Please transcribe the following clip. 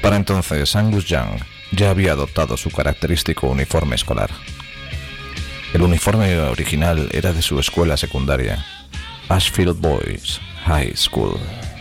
Para entonces, Angus Young ya había adoptado su característico uniforme escolar. El uniforme original era de su escuela secundaria, Ashfield Boys High School.